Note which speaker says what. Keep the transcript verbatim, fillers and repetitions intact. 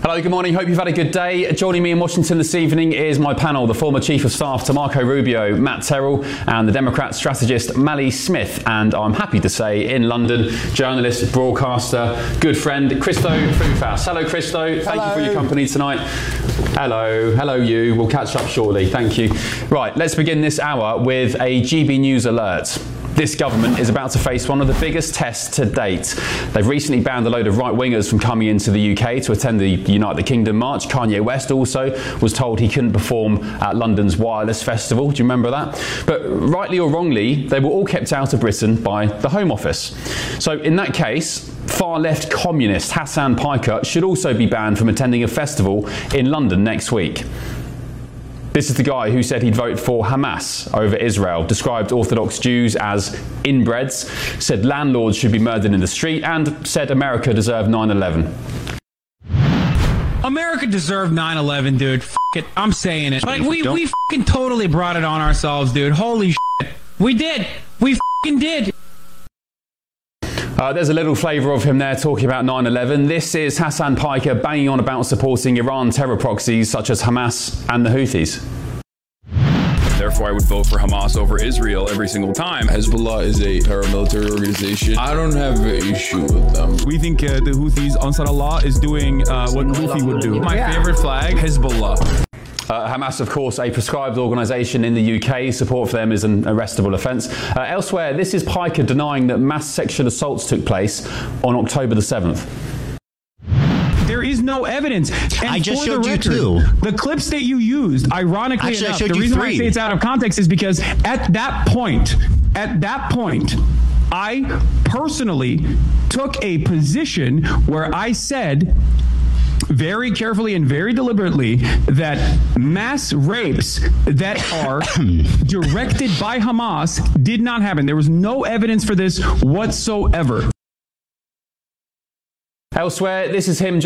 Speaker 1: Hello, good morning. Hope you've had a good day. Joining me in Washington this evening is my panel, the former Chief of Staff to Marco Rubio, Matt Terrell, and the Democrat strategist Mali Smith. And I'm happy to say, in London, journalist, broadcaster, good friend, Christo Foufas. Hello, Christo. Thank
Speaker 2: Hello.
Speaker 1: you for your company tonight. Hello. Hello, you. We'll catch up shortly. Thank you. Right, let's begin this hour with a G B News alert. This government is about to face one of the biggest tests to date. They've recently banned a load of right-wingers from coming into the U K to attend the United Kingdom march. Kanye West also was told he couldn't perform at London's Wireless Festival. Do you remember that? But rightly or wrongly, they were all kept out of Britain by the Home Office. So in that case, far-left communist Hassan Piker should also be banned from attending a festival in London next week. This is the guy who said he'd vote for Hamas over Israel, described Orthodox Jews as inbreds, said landlords should be murdered in the street, and said America deserved nine eleven.
Speaker 3: America deserved nine eleven, dude. F it. I'm saying it. Like, we, we fucking totally brought it on ourselves, dude. Holy shit. We did. We fucking did.
Speaker 1: Uh, there's a little flavour of him there talking about nine eleven. This is Hassan Piker banging on about supporting Iran terror proxies such as Hamas and the Houthis.
Speaker 4: Therefore, I would vote for Hamas over Israel every single time.
Speaker 5: Hezbollah is a paramilitary organization. I don't have an issue with them.
Speaker 6: We think uh, the Houthis, Ansar Allah, is doing uh, what Houthi would do.
Speaker 3: My yeah. favorite flag, Hezbollah.
Speaker 1: Uh, Hamas, of course, a proscribed organisation in the U K. Support for them is an arrestable offence. Uh, elsewhere, this is Piker denying that mass sexual assaults took place on October the seventh.
Speaker 3: There is no evidence. And
Speaker 2: I just
Speaker 3: for
Speaker 2: showed
Speaker 3: the
Speaker 2: you
Speaker 3: record,
Speaker 2: two.
Speaker 3: The clips that you used, ironically
Speaker 2: Actually,
Speaker 3: enough,
Speaker 2: I showed
Speaker 3: the
Speaker 2: you
Speaker 3: reason
Speaker 2: three.
Speaker 3: why I say it's out of context is because at that point, at that point, I personally took a position where I said very carefully and very deliberately that mass rapes that are directed by Hamas did not happen. There was no evidence for this whatsoever.
Speaker 1: Elsewhere, this is him